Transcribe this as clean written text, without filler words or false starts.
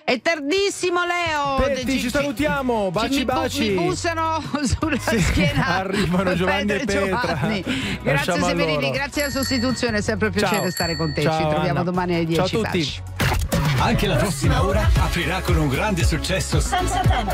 È tardissimo, Leo. Ci salutiamo, baci Mi bussano sulla schiena. Arrivano Giovanni e Petra. Grazie Severini, grazie alla sostituzione, è sempre un piacere stare con te. Ci troviamo Anna. domani alle 10. Ciao a tutti. Anche la prossima ora aprirà con un grande successo senza tempo.